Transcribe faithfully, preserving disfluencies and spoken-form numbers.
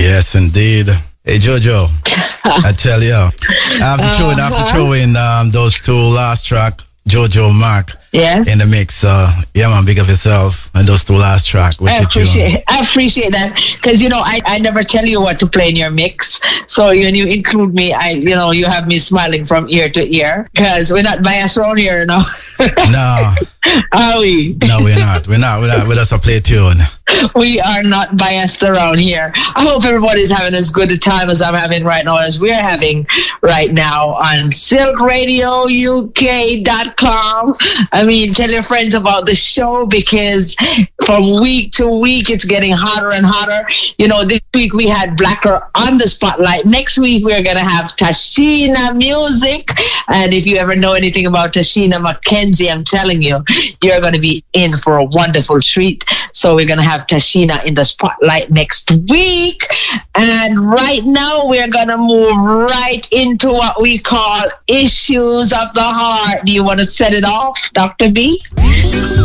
Yes, indeed. Hey, Jojo, I tell you, I have to throw in, I have to throw in um, those two last track, Jojo Mark. Yes. In the mix. Uh, yeah, man, big of yourself. And those two last track. I appreciate I appreciate that. Because, you know, I, I never tell you what to play in your mix. So when you include me, I you know, you have me smiling from ear to ear. Because we're not biased around here, you know. No. Are we? No, we're not. We're not. We're not. We're just a play tune. We are not biased around here. I hope everybody's having as good a time as I'm having right now, as we're having right now on silk radio U K dot com. I mean, tell your friends about the show, because from week to week, it's getting hotter and hotter. You know, this week we had Blacker on the spotlight. Next week, we're going to have Tashina Music. And if you ever know anything about Tashina McKenzie, I'm telling you, you're going to be in for a wonderful treat. So we're going to have Tashina in the spotlight next week. And right now, we're going to move right into what we call issues of the heart. Do you want to set it off, Doctor B?